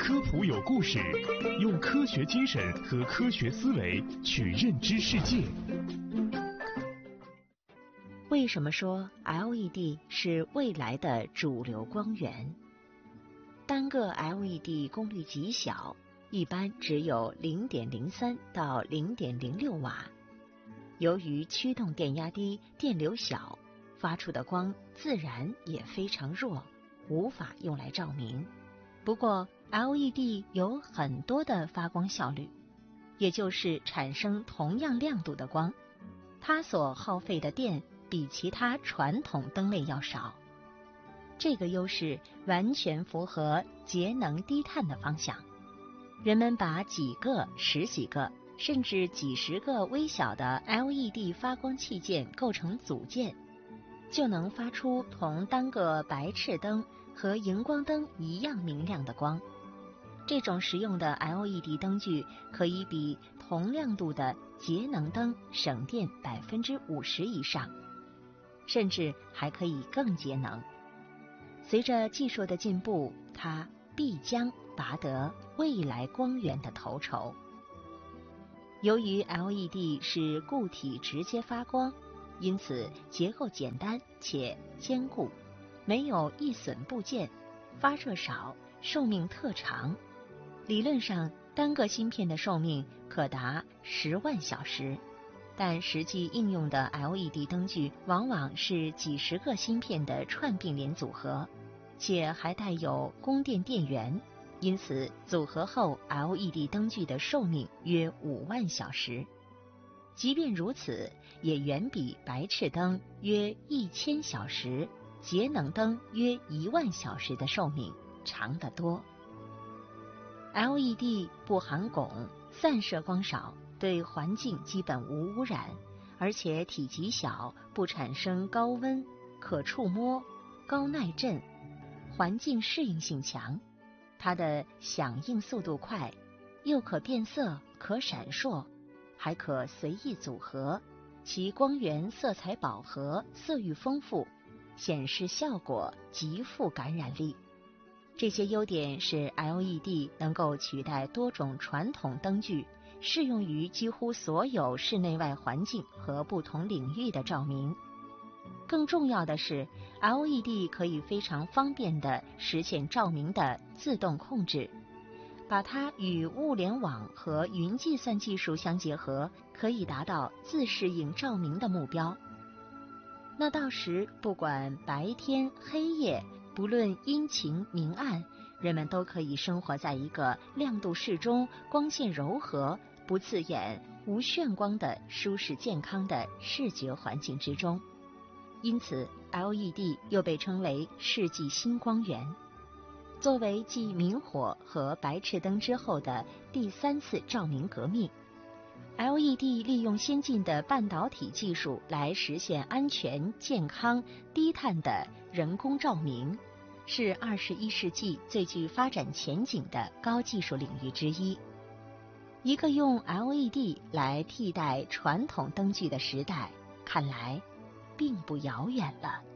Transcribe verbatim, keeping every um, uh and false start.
科普有故事，用科学精神和科学思维去认知世界。 为什么说 L E D 是未来的主流光源？单个 L E D 功率极小，一般只有 零点零三 到 零点零六瓦。由于驱动电压低、电流小，发出的光自然也非常弱，无法用来照明。不过 L E D 有很多的发光效率，也就是产生同样亮度的光，它所耗费的电比其他传统灯类要少。这个优势完全符合节能低碳的方向。人们把几个、十几个甚至几十个微小的 L E D 发光器件构成组件，就能发出同单个白炽灯和荧光灯一样明亮的光。这种实用的 L E D 灯具可以比同亮度的节能灯省电 百分之五十 以上，甚至还可以更节能。随着技术的进步，它必将拔得未来光源的头筹。由于 L E D 是固体直接发光，因此结构简单且坚固，没有易损部件，发热少，寿命特长。理论上，单个芯片的寿命可达十万小时，但实际应用的 L E D 灯具往往是几十个芯片的串并联组合，且还带有供电电源，因此组合后 L E D 灯具的寿命约五万小时。即便如此，也远比白炽灯约一千小时、节能灯约一万小时的寿命长得多。L E D 不含汞，散射光少，对环境基本无污染，而且体积小，不产生高温，可触摸，高耐震，环境适应性强。它的响应速度快，又可变色，可闪烁，还可随意组合，其光源色彩饱和，色域丰富，显示效果极富感染力。这些优点使 L E D 能够取代多种传统灯具，适用于几乎所有室内外环境和不同领域的照明。更重要的是 ，L E D 可以非常方便地实现照明的自动控制。把它与物联网和云计算技术相结合，可以达到自适应照明的目标。那到时不管白天黑夜，不论阴晴明暗，人们都可以生活在一个亮度适中、光线柔和、不刺眼、无眩光的舒适健康的视觉环境之中。因此 L E D 又被称为世纪新光源。作为继明火和白炽灯之后的第三次照明革命， L E D 利用先进的半导体技术来实现安全、健康、低碳的人工照明，是二十一世纪最具发展前景的高技术领域之一。一个用 L E D 来替代传统灯具的时代，看来并不遥远了。